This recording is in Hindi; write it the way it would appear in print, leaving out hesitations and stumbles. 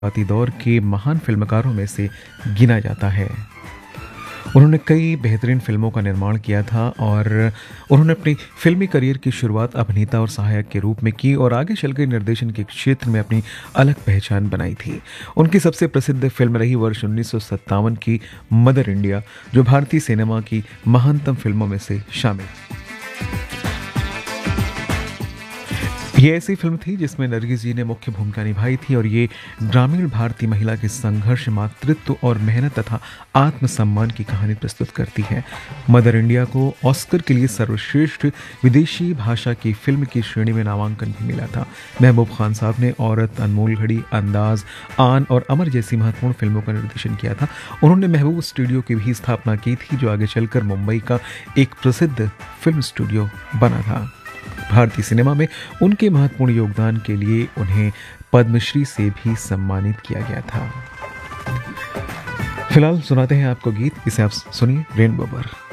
शुरुआती दौर के महान फिल्मकारों में से गिना जाता है। उन्होंने कई बेहतरीन फ़िल्मों का निर्माण किया था और उन्होंने अपनी फ़िल्मी करियर की शुरुआत अभिनेता और सहायक के रूप में की और आगे चलकर निर्देशन के क्षेत्र में अपनी अलग पहचान बनाई थी। उनकी सबसे प्रसिद्ध फ़िल्म रही वर्ष 1957 की मदर इंडिया, जो भारतीय सिनेमा की महानतम फ़िल्मों में से शामिल। ये ऐसी फ़िल्म थी जिसमें नरगिस जी ने मुख्य भूमिका निभाई थी और ये ग्रामीण भारतीय महिला के संघर्ष, मातृत्व और मेहनत तथा आत्मसम्मान की कहानी प्रस्तुत करती है। मदर इंडिया को ऑस्कर के लिए सर्वश्रेष्ठ विदेशी भाषा की फ़िल्म की श्रेणी में नामांकन भी मिला था। महबूब खान साहब ने औरत, अनमोल घड़ी, अंदाज़, आन और अमर जैसी महत्वपूर्ण फ़िल्मों का निर्देशन किया था। उन्होंने महबूब स्टूडियो की भी स्थापना की थी, जो आगे चलकर मुंबई का एक प्रसिद्ध फ़िल्म स्टूडियो बना था। भारतीय सिनेमा में उनके महत्वपूर्ण योगदान के लिए उन्हें पद्मश्री से भी सम्मानित किया गया था। फिलहाल सुनाते हैं आपको गीत, इसे आप सुनिए रेनबो पर।